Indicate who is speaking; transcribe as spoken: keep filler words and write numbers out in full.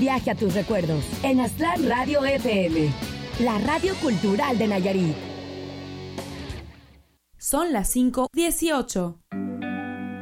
Speaker 1: viaje a tus recuerdos en Aztlán Radio F M, la radio cultural de Nayarit.
Speaker 2: Son las cinco dieciocho.